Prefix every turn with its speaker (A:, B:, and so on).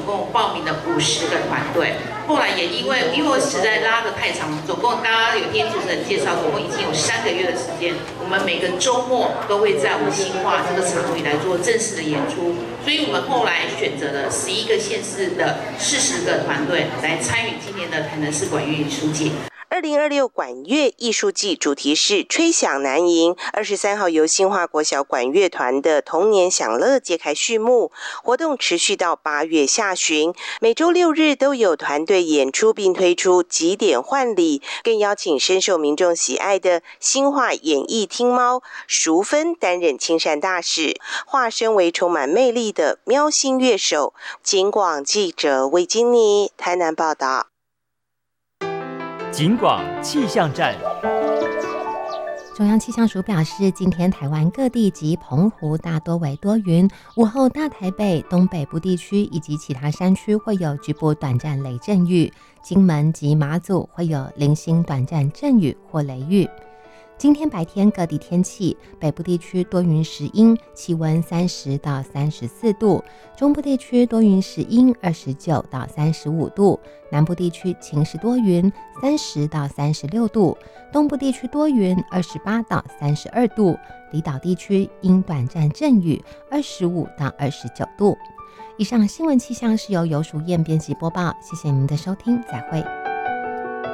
A: 共报名了50个团队。后来也因为实在拉得太长，总共大家有听主持人介绍，总共已经有3个月的时间，我们每个周末都会在我们新化这个场域来做正式的演出。所以我们后来选择了11个县市的40个团队来参与今年的台南市管乐艺术季。
B: 2026管乐艺术季主题是吹响南营，23号由新化国小管乐团的童年享乐揭开序幕，活动持续到8月下旬，每周6日都有团队演出，并推出集点换礼，更邀请深受民众喜爱的新化演艺厅猫淑芬担任亲善大使，化身为充满魅力的喵星乐手。警广记者魏金妮台南报道。
C: 警广气象站。
D: 中央气象署表示，今天台湾各地及澎湖大多为多云，午后大台北、东北部地区以及其他山区会有局部短暂雷阵雨，金门及马祖会有零星短暂阵雨或雷雨。今天白天各地天气，北部地区多云时阴，气温30到34度；中部地区多云时阴，29到35度；南部地区晴时多云，30到36度；东部地区多云，28到32度；离岛地区阴短暂阵雨，25到29度。以上新闻气象是由游淑燕编辑播报，谢谢您的收听，再会。